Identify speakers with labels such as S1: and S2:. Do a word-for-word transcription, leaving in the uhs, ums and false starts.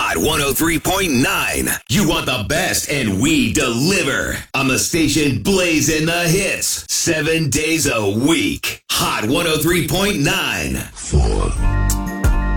S1: Hot one oh three point nine. You want the best, and we deliver. On the station blazing the hits. Seven days a week. Hot one oh three point nine.
S2: Four.